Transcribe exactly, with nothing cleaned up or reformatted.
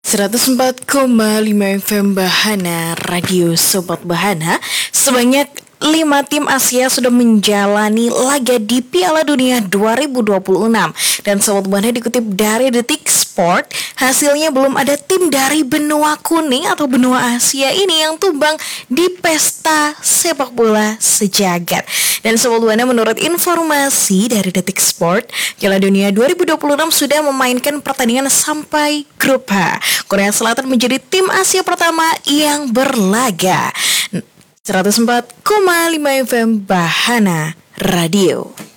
seratus empat koma lima F M Bahana Radio Sobat Bahana. Sebanyak lima tim Asia sudah menjalani laga di Piala Dunia dua ribu dua puluh enam. Dan Sobat Bahana dikutip dari Detik Sport, hasilnya belum ada tim dari benua kuning atau benua Asia ini yang tumbang di pesta sepak bola sejagat. Dan Sobat Bahana, menurut informasi dari Detik Sport, Piala Dunia dua ribu dua puluh enam sudah memainkan pertandingan sampai grup H. Korea Selatan menjadi tim Asia pertama yang berlaga. seratus empat koma lima F M Bahana Radio.